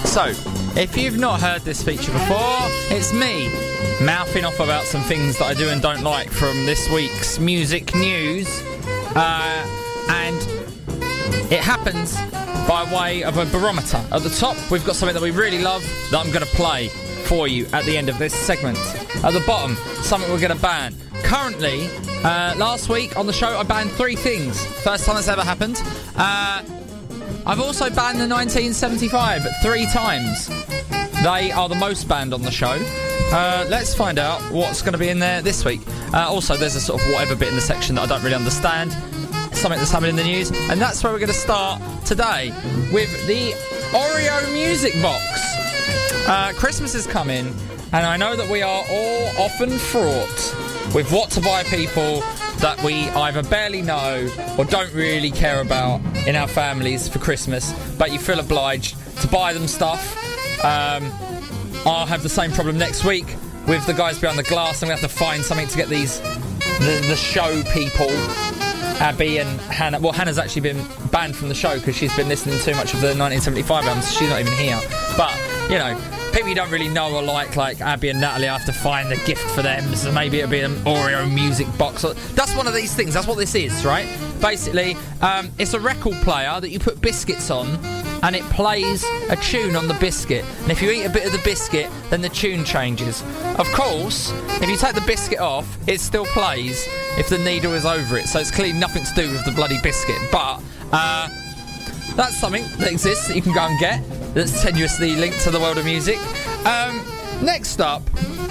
So, if you've not heard this feature before, it's me mouthing off about some things that I do and don't like from this week's music news. And it happens by way of a barometer. At the top, we've got something that we really love that I'm going to play for you at the end of this segment. At the bottom, something we're going to ban. Currently, last week on the show, I banned 3 things. First time that's ever happened. I've also banned the 1975 3 times. They are the most banned on the show. Let's find out what's going to be in there this week. Also, there's a sort of whatever bit in the section that I don't really understand. Something that's happening in the news. And that's where we're going to start today with the Oreo Music Box. Christmas is coming, and I know that we are all often fraught with what to buy people that we either barely know or don't really care about in our families for Christmas, but you feel obliged to buy them stuff. I'll have the same problem next week with the guys behind the glass. I'm going to have to find something to get the show people, Abby and Hannah. Well, Hannah's actually been banned from the show because she's been listening too much of the 1975 albums, so she's not even here. But, you know, people you don't really know or like Abby and Natalie, I have to find a gift for them, so maybe it'll be an Oreo Music Box. That's one of these things. That's what this is, right? Basically, it's a record player that you put biscuits on, and it plays a tune on the biscuit. And if you eat a bit of the biscuit, then the tune changes. Of course, if you take the biscuit off, it still plays if the needle is over it. So it's clearly nothing to do with the bloody biscuit. But that's something that exists that you can go and get, that's tenuously linked to the world of music. Next up,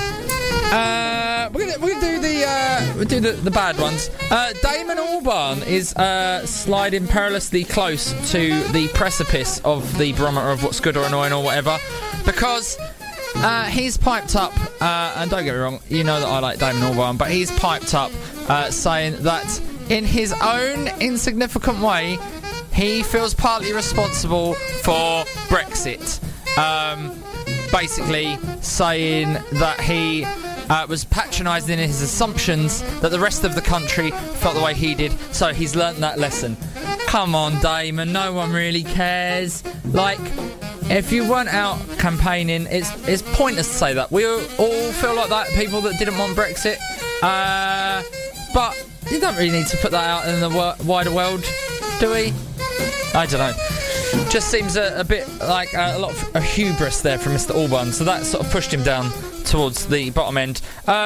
we'll do the bad ones. Damon Albarn is sliding perilously close to the precipice of the barometer of what's good or annoying or whatever, because he's piped up, and don't get me wrong, you know that I like Damon Albarn, but he's piped up saying that in his own insignificant way, he feels partly responsible for Brexit. Basically saying that he was patronising in his assumptions that the rest of the country felt the way he did, so he's learnt that lesson. Come on, Damon, no one really cares. Like, if you weren't out campaigning, it's pointless to say that. We all feel like that, people that didn't want Brexit. But you don't really need to put that out in the wider world, do we? I don't know. Just seems a bit like a lot of a hubris there from Mr. Albarn, so that sort of pushed him down towards the bottom end.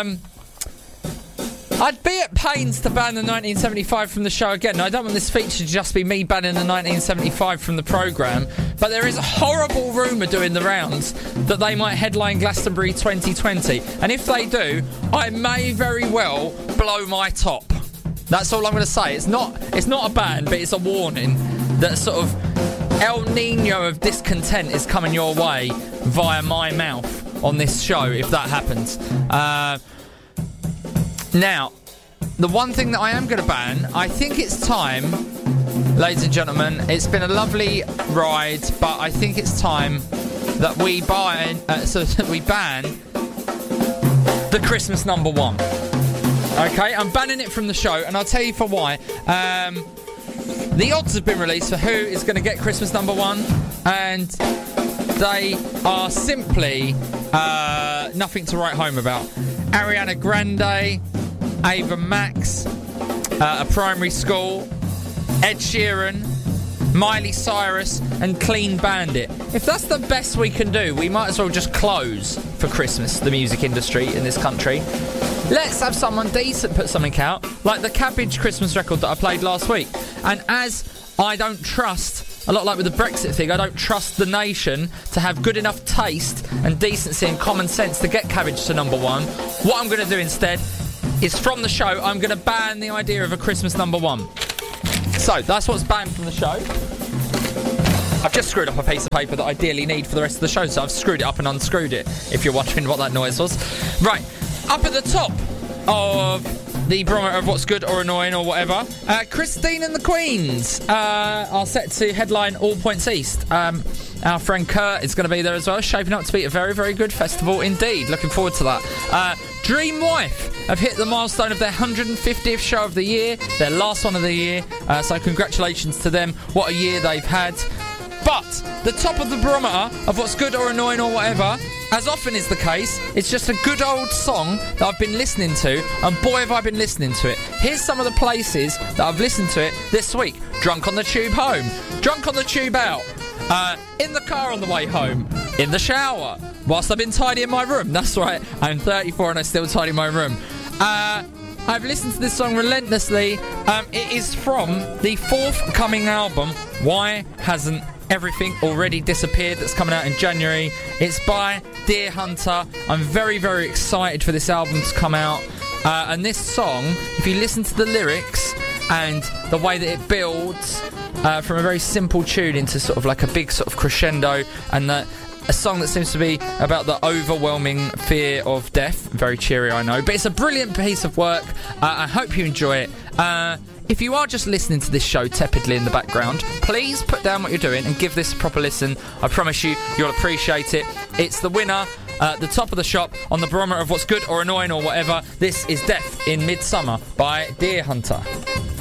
I'd be at pains to ban the 1975 from the show again. Now, I don't want this feature to just be me banning the 1975 from the programme, but there is a horrible rumour doing the rounds that they might headline Glastonbury 2020, and if they do, I may very well blow my top. That's all I'm going to say. It's not a ban, but it's a warning that sort of El Nino of discontent is coming your way via my mouth on this show if that happens. Now, the one thing that I am going to ban, I think it's time, ladies and gentlemen, it's been a lovely ride, but I think it's time that we ban the Christmas number 1. Okay, I'm banning it from the show, and I'll tell you for why. The odds have been released for who is going to get Christmas number 1, and they are simply nothing to write home about. Ariana Grande, Ava Max, a primary school, Ed Sheeran, Miley Cyrus, and Clean Bandit. If that's the best we can do, we might as well just close for Christmas the music industry in this country. Let's have someone decent put something out, like the Cabbage Christmas record that I played last week. And as I don't trust, a lot like with the Brexit thing, I don't trust the nation to have good enough taste and decency and common sense to get Cabbage to number 1, what I'm going to do instead is, from the show, I'm going to ban the idea of a Christmas number 1. So, that's what's banned from the show. I've just screwed up a piece of paper that I dearly need for the rest of the show, so I've screwed it up and unscrewed it, if you're wondering what that noise was. Right, up at the top of the barometer of what's good or annoying or whatever, Christine and the Queens are set to headline All Points East. Our friend Kurt is going to be there as well, shaping up to be a very, very good festival indeed. Looking forward to that. Dream Wife have hit the milestone of their 150th show of the year, their last one of the year, so congratulations to them. What a year they've had. But the top of the barometer of what's good or annoying or whatever, as often is the case, it's just a good old song that I've been listening to, and boy have I been listening to it. Here's some of the places that I've listened to it this week. Drunk on the tube home, drunk on the tube out, in the car on the way home, in the shower, whilst I've been tidying my room. That's right, I'm 34 and I still tidy my room. I've listened to this song relentlessly. It is from the forthcoming album, Why Hasn't Everything Already Disappeared, that's coming out in January. It's by Deer Hunter. I'm very, very excited for this album to come out. And this song, if you listen to the lyrics and the way that it builds from a very simple tune into sort of like a big sort of crescendo, and a song that seems to be about the overwhelming fear of death. Very cheery, I know, but it's a brilliant piece of work. I hope you enjoy it. If you are just listening to this show tepidly in the background, please put down what you're doing and give this a proper listen. I promise you, you'll appreciate it. It's the winner, the top of the shop on the barometer of what's good or annoying or whatever. This is Death in Midsummer by Deer Hunter.